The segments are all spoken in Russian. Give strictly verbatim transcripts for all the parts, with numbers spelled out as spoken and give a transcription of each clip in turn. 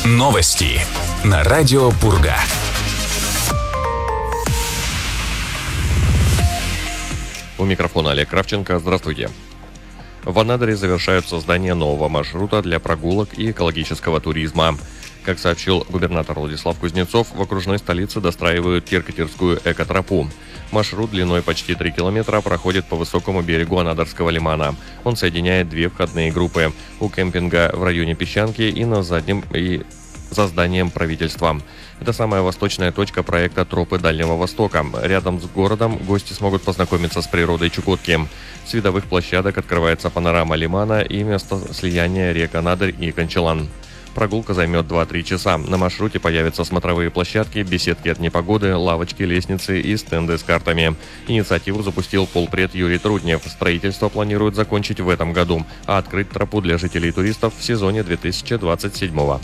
Новости на радио Пурга. У микрофона Олег Кравченко. Здравствуйте. В Анадыре завершают создание нового маршрута для прогулок и экологического туризма. Как сообщил губернатор Владислав Кузнецов, в окружной столице достраивают Киркатерскую экотропу. Маршрут длиной почти три километра проходит по высокому берегу Анадырского лимана. Он соединяет две входные группы – у кемпинга в районе Песчанки и на заднем и за зданием правительства. Это самая восточная точка проекта «Тропы Дальнего Востока». Рядом с городом гости смогут познакомиться с природой Чукотки. С видовых площадок открывается панорама лимана и место слияния рек Анадырь и Кончалан. Прогулка займет два-три часа. На маршруте появятся смотровые площадки, беседки от непогоды, лавочки, лестницы и стенды с картами. Инициативу запустил полпред Юрий Труднев. Строительство планируют закончить в этом году, а открыть тропу для жителей и туристов в сезоне две тысячи двадцать седьмого.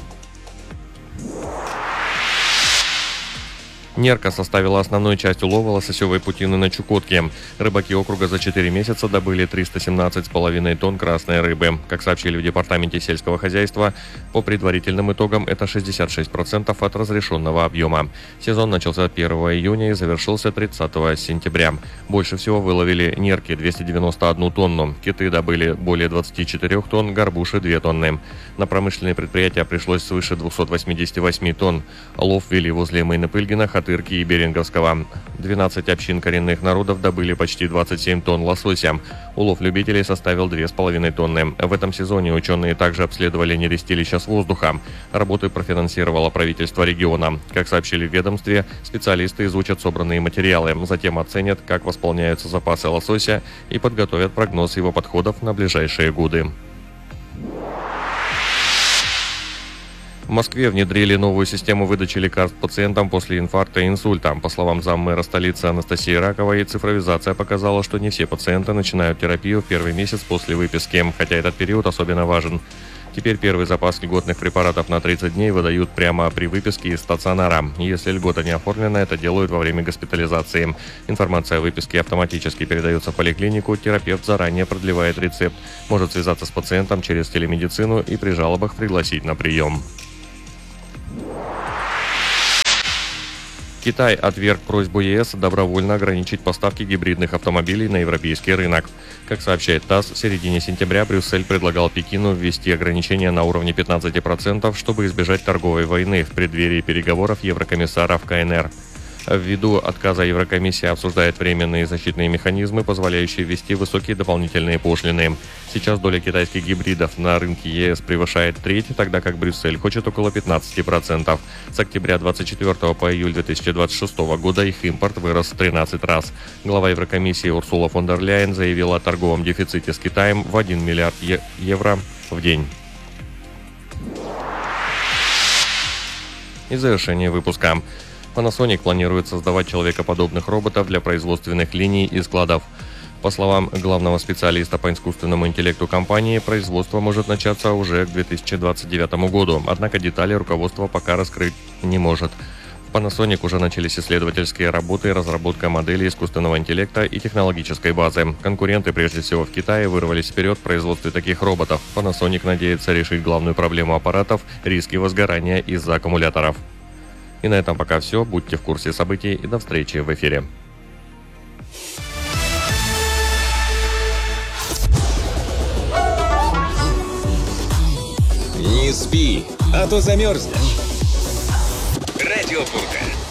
Нерка составила основную часть улова лососевой путины на Чукотке. Рыбаки округа за четыре месяца добыли триста семнадцать с половиной тонн красной рыбы. Как сообщили в Департаменте сельского хозяйства, по предварительным итогам это шестьдесят шесть процентов от разрешенного объема. Сезон начался первого июня и завершился тридцатого сентября. Больше всего выловили нерки – двести девяносто одну тонну. Киты добыли более двадцати четырёх тонн, горбуши – две тонны. На промышленные предприятия пришлось свыше двухсот восьмидесяти восьми тонн. Лов вели возле Майнопыльгина, Хатырки и Беринговского. двенадцать общин коренных народов добыли почти двадцать семь тонн лосося. Улов любителей составил две с половиной тонны. В этом сезоне ученые также обследовали нерестилища с воздуха. Работы профинансировало правительство региона. Как сообщили в ведомстве, специалисты изучат собранные материалы, затем оценят, как восполняются запасы лосося и подготовят прогноз его подходов на ближайшие годы. В Москве внедрили новую систему выдачи лекарств пациентам после инфаркта и инсульта. По словам заммэра столицы Анастасии Раковой, цифровизация показала, что не все пациенты начинают терапию в первый месяц после выписки, хотя этот период особенно важен. Теперь первый запас льготных препаратов на тридцать дней выдают прямо при выписке из стационара. Если льгота не оформлена, это делают во время госпитализации. Информация о выписке автоматически передается в поликлинику, терапевт заранее продлевает рецепт, может связаться с пациентом через телемедицину и при жалобах пригласить на прием. Китай отверг просьбу ЕС добровольно ограничить поставки гибридных автомобилей на европейский рынок. Как сообщает ТАСС, в середине сентября Брюссель предлагал Пекину ввести ограничения на уровне пятнадцати процентов, чтобы избежать торговой войны в преддверии переговоров еврокомиссаров КНР. Ввиду отказа Еврокомиссия обсуждает временные защитные механизмы, позволяющие ввести высокие дополнительные пошлины. Сейчас доля китайских гибридов на рынке ЕС превышает треть, тогда как Брюссель хочет около пятнадцати процентов. С октября двадцать четвёртого по июль две тысячи двадцать шестого года их импорт вырос в тринадцать раз. Глава Еврокомиссии Урсула фон дер Ляйен заявила о торговом дефиците с Китаем в один миллиард е- евро в день. И завершение выпуска. Panasonic планирует создавать человекоподобных роботов для производственных линий и складов. По словам главного специалиста по искусственному интеллекту компании, производство может начаться уже к две тысячи двадцать девятому году, однако детали руководство пока раскрыть не может. В Panasonic уже начались исследовательские работы и разработка моделей искусственного интеллекта и технологической базы. Конкуренты, прежде всего в Китае, вырвались вперед в производстве таких роботов. Panasonic надеется решить главную проблему аппаратов – риски возгорания из-за аккумуляторов. И на этом пока все. Будьте в курсе событий и до встречи в эфире. Не спи, а то замерзнешь. Радио Пурга.